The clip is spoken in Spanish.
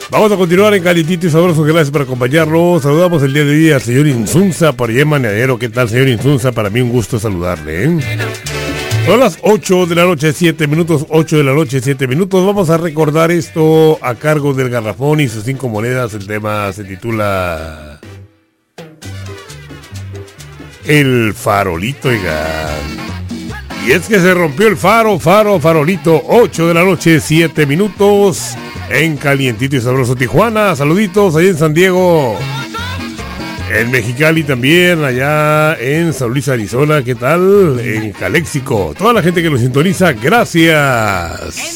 Vamos a continuar en Calientito y Sabroso. Gracias por acompañarnos. Saludamos el día de hoy al señor Insunza por allá en Maneadero. ¿Qué tal, señor Insunza? Para mí un gusto saludarle, ¿eh? Son las 8 de la noche, 7 minutos. 8 de la noche, 7 minutos. Vamos a recordar esto a cargo del Garrafón y sus 5 monedas. El tema se titula El Farolito, oigan. Y es que se rompió el farolito. 8 de la noche, 7 minutos. En Calientito y Sabroso Tijuana. Saluditos allá en San Diego. En Mexicali también, allá en San Luis, Arizona. ¿Qué tal? En Caléxico. Toda la gente que nos sintoniza, gracias.